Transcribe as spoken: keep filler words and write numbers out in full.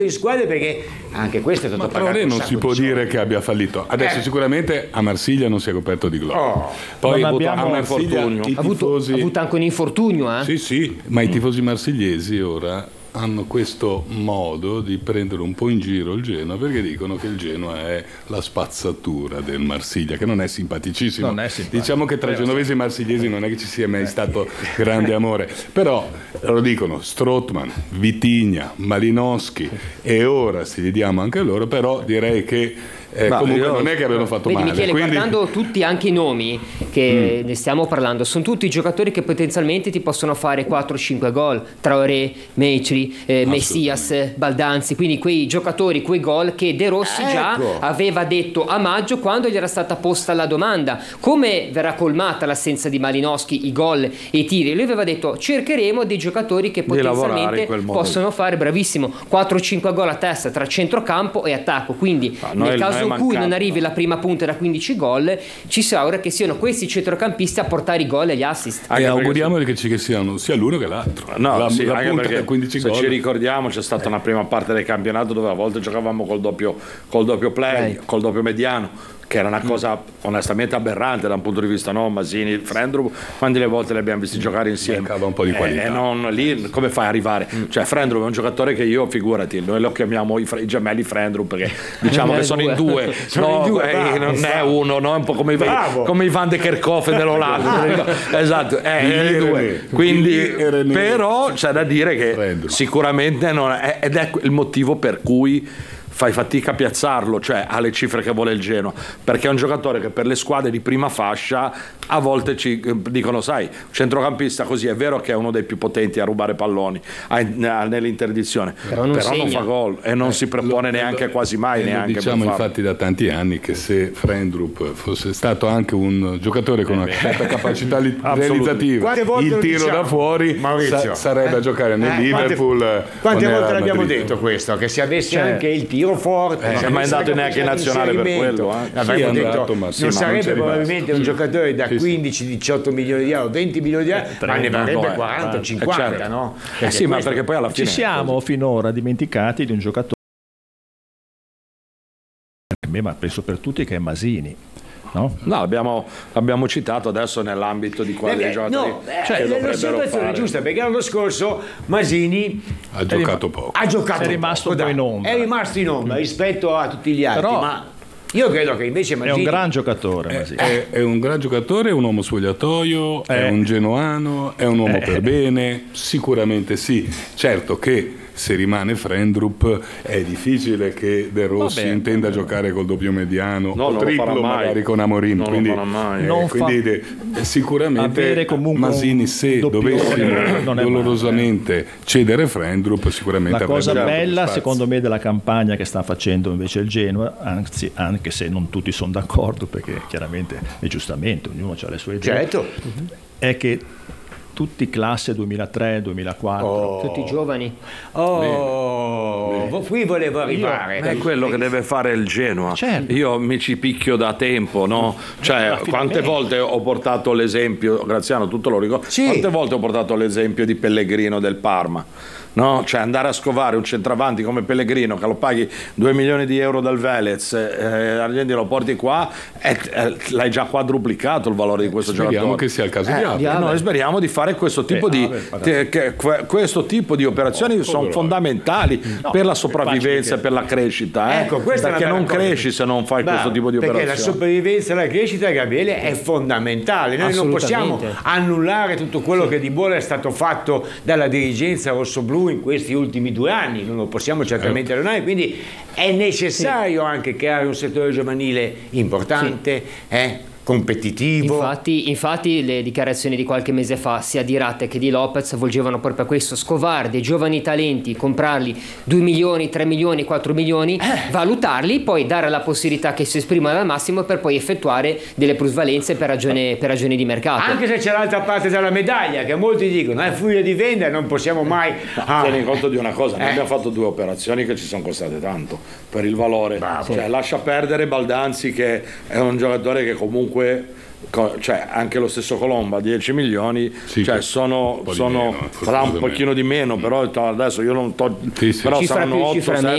di squadre, perché anche questo è stato ma pagato. Traoré non si può dire che abbia fallito. Adesso eh. sicuramente a Marsiglia non si è coperto di gloria. Oh. Poi non a abbiamo Marsiglia i ha avuto, tifosi... ha avuto anche un infortunio, eh? Sì, sì, ma i tifosi marsigliesi ora hanno questo modo di prendere un po' in giro il Genoa, perché dicono che il Genoa è la spazzatura del Marsiglia, che non è simpaticissimo. Non è simpatico. Diciamo che tra genovesi e marsigliesi non è che ci sia mai stato grande amore, però lo dicono Strootman, Vitinha, Malinowski, e ora se gli diamo anche loro, però direi che Eh, comunque io... non è che abbiano fatto Vedi, male. Michele, quindi... guardando tutti anche i nomi che mm. ne stiamo parlando, sono tutti giocatori che potenzialmente ti possono fare quattro cinque gol. Traoré, Meitri, eh, Messias, Baldanzi, quindi quei giocatori, quei gol che De Rossi ecco. già aveva detto a maggio, quando gli era stata posta la domanda come verrà colmata l'assenza di Malinowski, i gol e i tiri. Lui aveva detto cercheremo dei giocatori che potenzialmente possono fare, bravissimo, quattro cinque gol a testa tra centrocampo e attacco, quindi ah, nel caso in cui non arrivi la prima punta da quindici gol, ci si augura che siano questi centrocampisti a portare i gol e gli assist. E auguriamoli che ci che siano sia l'uno che l'altro. No, la, sì, la anche punta perché quindici se gol. ci ricordiamo c'è stata una prima parte del campionato dove a volte giocavamo col doppio, col doppio play, col doppio mediano, che era una cosa onestamente aberrante da un punto di vista, no? Masini, Frendrup, quante le volte li abbiamo visti giocare insieme, mancava un po' di qualità, e eh, non lì come fai a arrivare? Mm. Cioè Frendrup è un giocatore che io, figurati, noi lo chiamiamo i, i gemelli Frendrup perché diciamo che sono in due, sono no, in due eh, bravo, non bravo. È uno, no? È un po' come i, come i Van de Kerkhoff dell'Olanda. Esatto, eh, è due. Quindi però c'è da dire che Frendrup sicuramente non è, ed è il motivo per cui fai fatica a piazzarlo, cioè alle cifre che vuole il Genoa, perché è un giocatore che per le squadre di prima fascia a volte ci dicono, sai, centrocampista così, è vero che è uno dei più potenti a rubare palloni nell'interdizione, però non, però non fa gol e non eh, si propone lo, neanche lo, quasi mai neanche diciamo per infatti da tanti anni che se Frendrup fosse stato anche un giocatore con una certa capacità li- realizzativa, il tiro diciamo, da fuori sa- sarebbe eh, a giocare nel eh, Liverpool. Quante, quante volte l'abbiamo detto questo, che se avesse cioè, anche il tiro forte, eh, non è mai andato neanche in nazionale per quello, eh. Sì, detto, andato, ma sì, non ma sarebbe non probabilmente un giocatore da sì, quindici diciotto milioni di euro, venti milioni di euro, eh, ma ne varrebbe no, quaranta o cinquanta, eh, certo. No? Eh sì, ma perché poi alla fine ci siamo finora dimenticati di un giocatore, per me, ma penso per tutti, che è Masini. No, no abbiamo, abbiamo citato adesso nell'ambito di quali perché, giocatori no, cioè, la situazione è giusta, perché l'anno scorso Masini ha giocato poco, ha giocato è rimasto poco, un po' in ombra, è rimasto in ombra rispetto a tutti gli altri. Però, ma io credo che invece Masini è un gran giocatore, Masini. È, è un gran giocatore, è un uomo spogliatoio, eh. è un genoano, è un uomo eh. per bene, sicuramente sì. Certo che se rimane Frendrup è difficile che De Rossi vabbè, intenda vabbè. giocare col doppio mediano no, o triplo magari con Amorim, non quindi, mai. Eh, Non quindi de, sicuramente Masini se dovessimo dolorosamente cedere Frendrup sicuramente la cosa bella spazio. Secondo me della campagna che sta facendo invece il Genoa, anzi anche se non tutti sono d'accordo perché chiaramente e giustamente ognuno ha le sue idee, certo. è che tutti classe duemilatré duemilaquattro, oh. tutti giovani. Oh, bene. Qui volevo arrivare. Io, è quello che deve fare il Genoa. Certo. Io mi ci picchio da tempo, no? Cioè, quante volte ho portato l'esempio, Graziano, tu te lo ricordi? Sì. Quante volte ho portato l'esempio di Pellegrino del Parma? No? Cioè andare a scovare un centravanti come Pellegrino che lo paghi due milioni di euro dal Velez, eh, Argenti lo porti qua e eh, l'hai già quadruplicato il valore di questo speriamo giocatore. Speriamo che sia il caso eh, di Aver. Noi speriamo di fare questo tipo eh, di te, che, que, questo tipo di operazioni oh, sono fondamentali no, per la sopravvivenza e per la crescita, eh? Ecco, perché non cresci se non fai Beh, questo tipo di perché operazioni. Perché la sopravvivenza e la crescita, Gabriele, è fondamentale. Noi non possiamo annullare tutto quello sì. che di buono è stato fatto dalla dirigenza rossoblù in questi ultimi due anni, non lo possiamo certamente allontanare, quindi è necessario sì. anche creare un settore giovanile importante, sì. eh, competitivo. Infatti, infatti le dichiarazioni di qualche mese fa sia di Ratte che di Lopez volgevano proprio a questo: scovare dei giovani talenti, comprarli due milioni, tre milioni, quattro milioni, eh. valutarli, poi dare la possibilità che si esprimano al massimo per poi effettuare delle plusvalenze per ragione, per ragioni di mercato. Anche se c'è l'altra parte della medaglia, che molti dicono è furia di vendita, non possiamo mai ah. tieni conto di una cosa, noi eh. abbiamo fatto due operazioni che ci sono costate tanto per il valore. Bravo. Cioè, lascia perdere Baldanzi, che è un giocatore che comunque cioè anche lo stesso Colomba dieci milioni sì, cioè sono, sono meno, sarà un pochino di meno, però adesso io non to- sì, sì. però cifra saranno più, otto cifra sette